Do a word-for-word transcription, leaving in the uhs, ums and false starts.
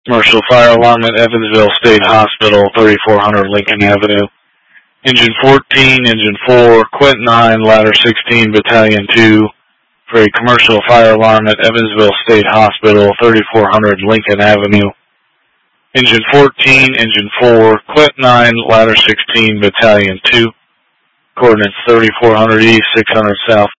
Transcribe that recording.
Commercial fire alarm at Evansville State Hospital, thirty-four hundred Lincoln Avenue. Engine fourteen, Engine four, Quint nine, Ladder sixteen, Battalion two, for a commercial fire alarm at Evansville State Hospital, thirty-four hundred Lincoln Avenue. Engine fourteen, Engine four, Quint nine, Ladder sixteen, Battalion two, coordinates thirty-four hundred East, six hundred South,